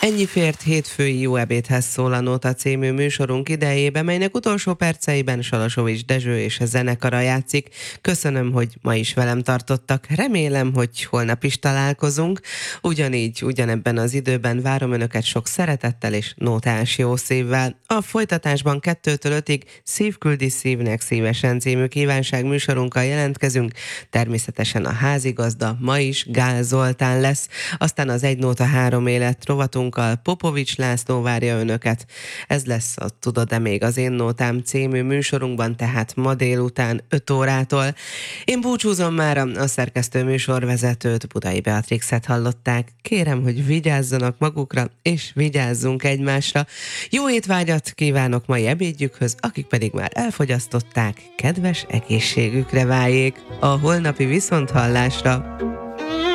Ennyi fért hétfői Jó ebédhez szól a Nóta című műsorunk idejébe, melynek utolsó perceiben Salasovics Dezső és a zenekara játszik. Köszönöm, hogy ma is velem tartottak. Remélem, hogy holnap is találkozunk. Ugyanígy, ugyanebben az időben várom Önöket sok szeretettel és nótás jó szívvel. A folytatásban 2-től 5-ig Szívküldi szívnek szívesen című kívánság műsorunkkal jelentkezünk. Természetesen a házigazda ma is Gál Zoltán lesz. Aztán az Egy nóta 3 élet rovatunkkal Popovics László várja Önöket. Ez lesz a Tudod-e még az én nótám című műsorunkban, tehát ma délután 5 órától. Én búcsúzom már, a szerkesztő műsorvezetőt, Budai Beatrixet hallották. Kérem, hogy vigyázzanak magukra, és vigyázzunk egymásra. Jó étvágyat kívánok mai ebédjükhöz, akik pedig már elfogyasztották, kedves egészségükre váljék. A holnapi viszonthallásra!